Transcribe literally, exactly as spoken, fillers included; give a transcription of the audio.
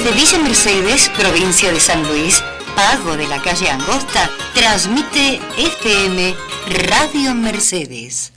Desde Villa Mercedes, provincia de San Luis, Pago de la calle Angosta, transmite F M Radio Mercedes.